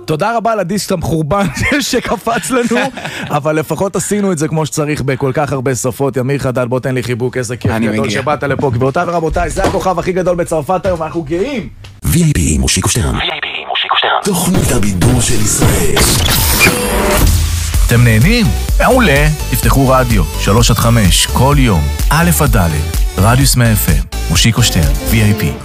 תודה רבה לדיסק המחורבן שקפץ לנו, אבל לפחות עשינו את זה כמו שצריך בכל כך הרבה שפות. ימיר חדד, בוא תן לי חיבוק, איזה כיף גדול שבאת לפה. גבירותיי ורבותיי, זה הכוכב הכי גדול בצרפת היום, אנחנו גאים. VIP מושיקו שטרן, תוכנית הבידור של ישראל. אתם נהנים? מעולה. תפתחו רדיו 3-5 כל יום, א' עד ד', רדיוס 100 FM, מושיקו שטרן, VIP.